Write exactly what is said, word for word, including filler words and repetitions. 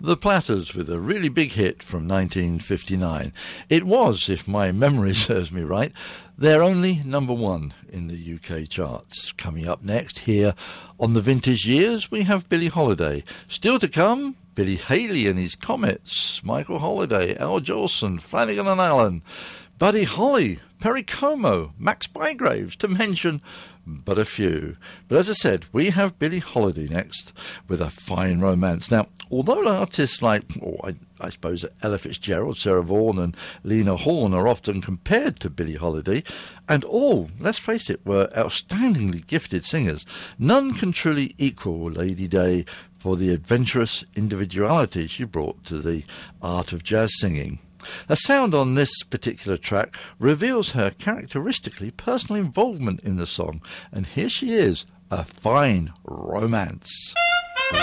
The Platters with a really big hit from nineteen fifty-nine. It was, if my memory serves me right, their only number one in the U K charts. Coming up next here on the Vintage Years, we have Billie Holiday. Still to come, Billy Haley and his Comets, Michael Holiday, Al Jolson, Flanagan and Allen, Buddy Holly, Perry Como, Max Bygraves, to mention but a few. But as I said, we have Billie Holiday next with A Fine Romance. Now, although artists like, oh, I, I suppose Ella Fitzgerald, Sarah Vaughan and Lena Horne are often compared to Billie Holiday, and all, let's face it, were outstandingly gifted singers, none can truly equal Lady Day for the adventurous individuality she brought to the art of jazz singing. A sound on this particular track reveals her characteristically personal involvement in the song, and here she is, A Fine Romance.